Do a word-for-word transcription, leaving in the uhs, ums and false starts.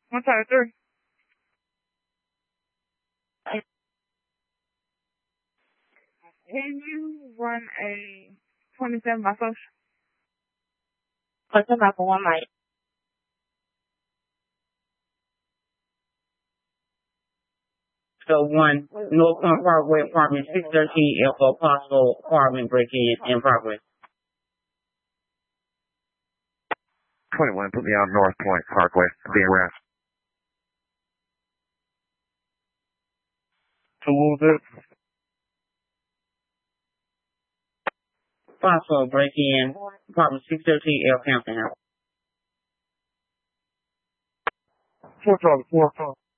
One side of three. Can you run a twenty-seven by social? What's about for one mic? So one, North Point Parkway Apartment, six thirteen F O, possible apartment break-in in progress. twenty-one, put me on North Point Parkway, being arrest. So what was it? Possible break-in, apartment six thirteen L Hampton House. Four Charlie, four, four.